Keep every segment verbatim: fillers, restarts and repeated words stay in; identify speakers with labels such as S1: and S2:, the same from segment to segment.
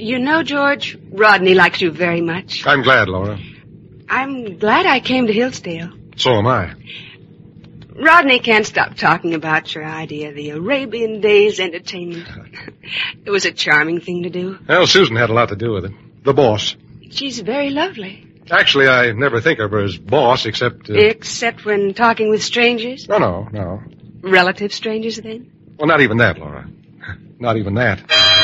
S1: You know, George, Rodney likes you very much.
S2: I'm glad, Laura.
S1: I'm glad I came to Hillsdale.
S2: So am I.
S1: Rodney can't stop talking about your idea, the Arabian Days entertainment. It was a charming thing to do.
S2: Well, Susan had a lot to do with it. The boss.
S1: She's very lovely.
S2: Actually, I never think of her as boss except... Uh...
S1: Except when talking with strangers?
S2: No, no, no.
S1: Relative strangers, then?
S2: Well, not even that, Laura. Not even that.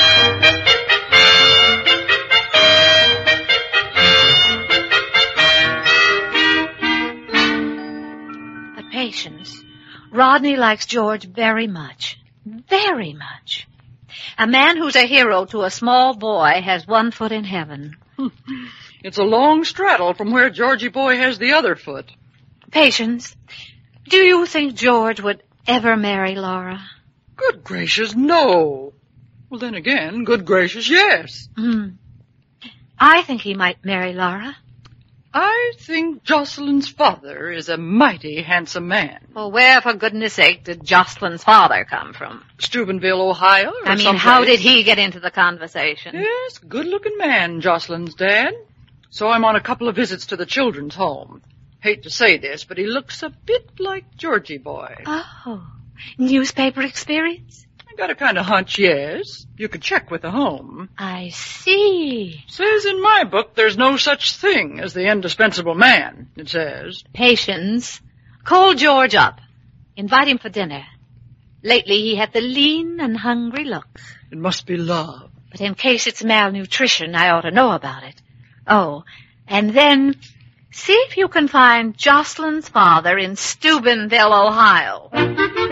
S3: Patience. Rodney likes George very much. Very much. A man who's a hero to a small boy has one foot in heaven.
S4: It's a long straddle from where Georgie boy has the other foot.
S3: Patience, do you think George would ever marry Laura?
S4: Good gracious, no. Well, then again, good gracious, yes.
S3: Hmm. I think he might marry Laura.
S4: I think Jocelyn's father is a mighty handsome man.
S3: Well, where, for goodness sake, did Jocelyn's father come from?
S4: Steubenville, Ohio, or
S3: I mean,
S4: someplace.
S3: How did he get into the conversation?
S4: Yes, good-looking man, Jocelyn's dad. Saw him on a couple of visits to the children's home. Hate to say this, but he looks a bit like Georgie boy.
S3: Oh, newspaper experience?
S4: I got a kind of hunch, yes. You could check with the home.
S3: I see.
S4: Says in my book there's no such thing as the indispensable man, it says.
S3: Patience. Call George up. Invite him for dinner. Lately he had the lean and hungry look.
S4: It must be love.
S3: But in case it's malnutrition, I ought to know about it. Oh, and then see if you can find Jocelyn's father in Steubenville, Ohio.